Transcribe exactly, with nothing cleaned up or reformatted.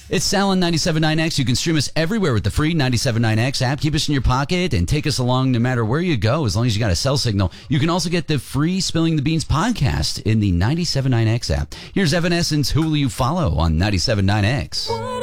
It's Sal on ninety-seven point nine X. You can stream us everywhere with the free ninety-seven point nine X app. Keep us in your pocket and take us along no matter where you go, as long as you got a cell signal. You can also get the free Spilling the Beans podcast in the ninety-seven point nine X app. Here's Evanescence, Who Will You Follow on ninety-seven point nine X.